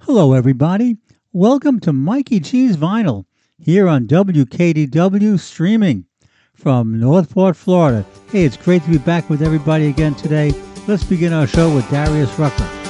Hello, everybody. Welcome to Mikey G's Vinyl here on WKDW streaming from Northport, Florida. Hey, it's great to be back with everybody again today. Let's begin our show with Darius Rucker.